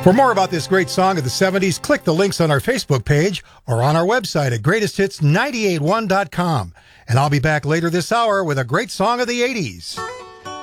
For more about this great song of the 70s, click the links on our Facebook page or on our website at greatesthits981.com. And I'll be back later this hour with a great song of the 80s.